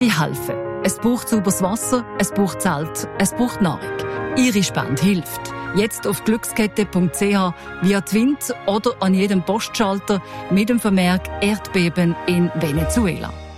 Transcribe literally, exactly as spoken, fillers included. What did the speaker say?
helfen. Es braucht sauberes Wasser, es braucht Zelt, es braucht Nahrung. Ihre Spende hilft. Jetzt auf glückskette punkt c h, via Twint oder an jedem Postschalter mit dem Vermerk Erdbeben in Venezuela.